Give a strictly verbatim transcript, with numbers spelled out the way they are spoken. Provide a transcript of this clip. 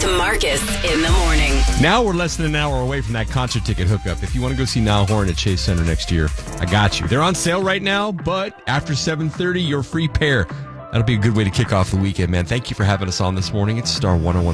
with Marcus in the morning. Now we're less than an hour away from that concert ticket hookup. If you want to go see Niall Horan at Chase Center next year, I got you. They're on sale right now, but after seven thirty, your free pair. That'll be a good way to kick off the weekend, man. Thank you for having us on this morning. It's Star one oh one.